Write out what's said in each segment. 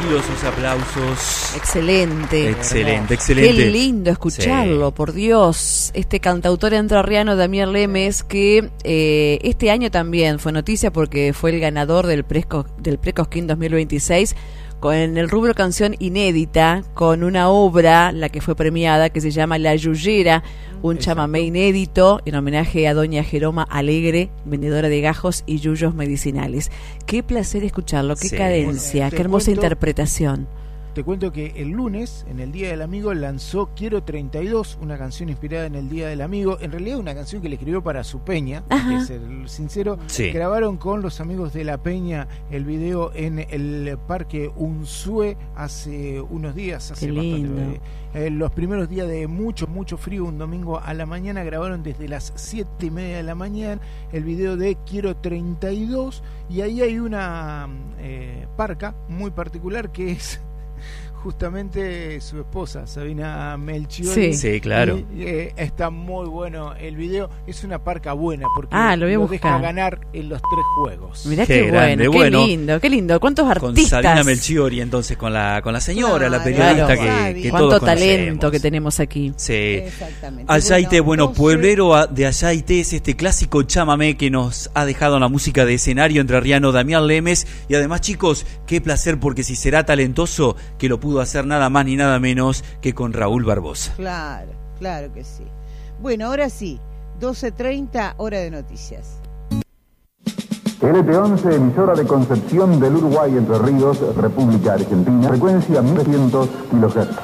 Merecidos aplausos. Excelente. Excelente. Qué lindo escucharlo, por Dios. Este cantautor entrerriano Damián Lemes, que este año también fue noticia porque fue el ganador del Precosquín 2026 en el rubro canción inédita, con una obra, la que fue premiada, que se llama La Yuyera, un chamamé inédito en homenaje a doña Jeroma Alegre, vendedora de gajos y yuyos medicinales. Qué placer escucharlo, qué cadencia, qué hermosa interpretación. Te cuento que el lunes, en el Día del Amigo, lanzó Quiero 32, una canción inspirada en el Día del Amigo. En realidad una canción que le escribió para su peña, hay que ser sincero. Sí. Grabaron con los amigos de La Peña el video en el Parque Unzué hace unos días. Hace bastante, los primeros días de mucho frío, un domingo a la mañana, grabaron desde las 7:30 de la mañana el video de Quiero 32, y ahí hay una parca muy particular que es justamente su esposa, Sabina Melchiori. Sí, claro. Y, está muy bueno el video. Es una parca buena porque lo deja ganar en los 3 juegos. Mirá qué grande, qué lindo. ¿Cuántos artistas? Con Sabina Melchiori, entonces, con la señora, la periodista que cuánto todos talento conocemos. Que tenemos aquí. Sí. Exactamente. Ayaité, pueblero de Ayaité es este clásico chamamé que nos ha dejado en la música de escenario entrerriano Damián Lemes. Y además, chicos, qué placer, porque si será talentoso, que lo pudo hacer nada más ni nada menos que con Raúl Barbosa. Claro que sí. Bueno, ahora sí, 12:30, hora de noticias. LT11, emisora de Concepción del Uruguay, Entre Ríos, República Argentina, frecuencia 1300 kHz.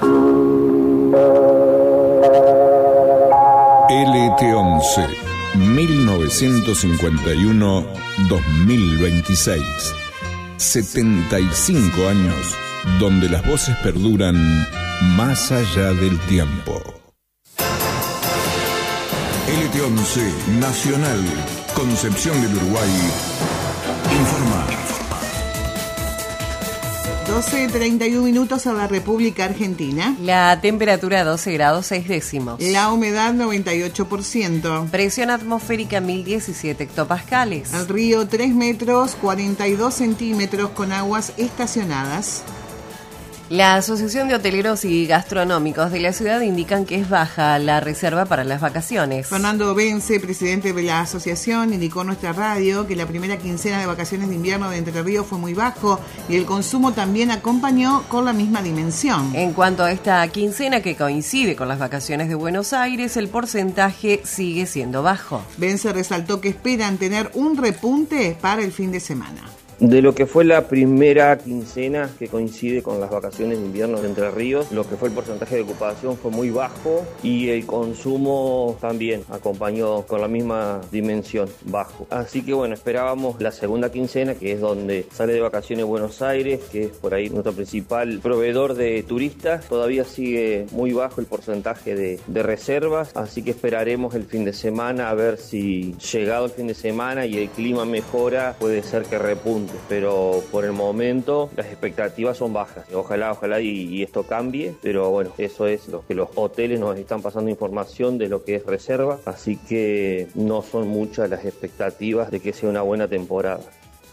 LT11, 1951-2026. 75 años donde las voces perduran más allá del tiempo. LT11 Nacional, Concepción del Uruguay, informa. 12:31 minutos a la República Argentina. La temperatura 12 grados 6 décimos. La humedad 98%. Presión atmosférica 1017 hectopascales. El río 3 metros 42 centímetros con aguas estacionadas. La Asociación de Hoteleros y Gastronómicos de la ciudad indican que es baja la reserva para las vacaciones. Fernando Bence, presidente de la asociación, indicó en nuestra radio que la primera quincena de vacaciones de invierno de Entre Ríos fue muy bajo y el consumo también acompañó con la misma dimensión. En cuanto a esta quincena, que coincide con las vacaciones de Buenos Aires, el porcentaje sigue siendo bajo. Bence resaltó que esperan tener un repunte para el fin de semana. De lo que fue la primera quincena, que coincide con las vacaciones de invierno de Entre Ríos, lo que fue el porcentaje de ocupación fue muy bajo y el consumo también acompañó con la misma dimensión, bajo. Así que bueno, esperábamos la segunda quincena, que es donde sale de vacaciones Buenos Aires, que es por ahí nuestro principal proveedor de turistas. Todavía sigue muy bajo el porcentaje de reservas, así que esperaremos el fin de semana a ver si, llegado el fin de semana y el clima mejora, puede ser que repunte. Pero por el momento las expectativas son bajas. Ojalá y esto cambie, pero bueno, eso es lo que los hoteles nos están pasando información de lo que es reserva, así que no son muchas las expectativas de que sea una buena temporada.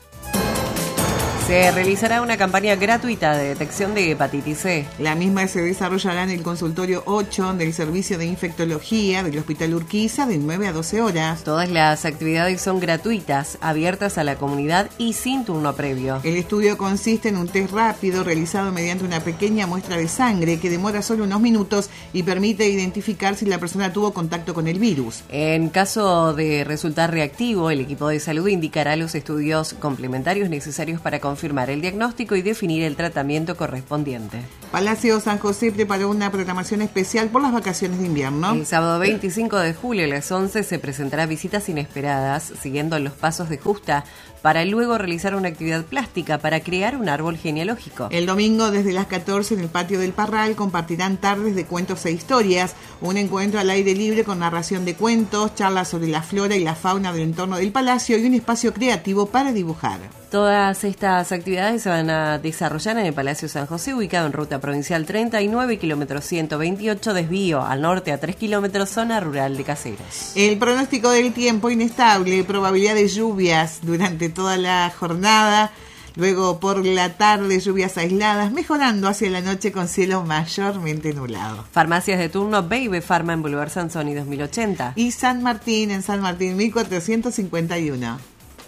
Se realizará una campaña gratuita de detección de hepatitis C. La misma se desarrollará en el consultorio 8 del Servicio de Infectología del Hospital Urquiza de 9 a 12 horas. Todas las actividades son gratuitas, abiertas a la comunidad y sin turno previo. El estudio consiste en un test rápido realizado mediante una pequeña muestra de sangre que demora solo unos minutos y permite identificar si la persona tuvo contacto con el virus. En caso de resultar reactivo, el equipo de salud indicará los estudios complementarios necesarios para confirmar el diagnóstico y definir el tratamiento correspondiente. Palacio San José preparó una programación especial por las vacaciones de invierno. El sábado 25 de julio a las 11 se presentará Visitas Inesperadas, siguiendo los pasos de Justa, para luego realizar una actividad plástica para crear un árbol genealógico. El domingo desde las 14 en el patio del Parral compartirán tardes de cuentos e historias, un encuentro al aire libre con narración de cuentos, charlas sobre la flora y la fauna del entorno del palacio y un espacio creativo para dibujar. Todas estas actividades se van a desarrollar en el Palacio San José, ubicado en Ruta Provincial 39, kilómetro 128, desvío al norte a 3 kilómetros, zona rural de Caseros. El pronóstico del tiempo inestable, probabilidad de lluvias durante toda la jornada. Luego por la tarde lluvias aisladas, mejorando hacia la noche con cielo mayormente nublado. Farmacias de turno Baby Pharma en Boulevard Sansoni 2080. Y San Martín, en San Martín 1451.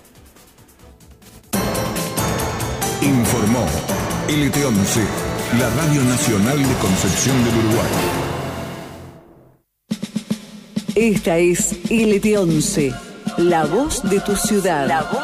Informó LT11, la Radio Nacional de Concepción del Uruguay. Esta es LT11, la voz de tu ciudad.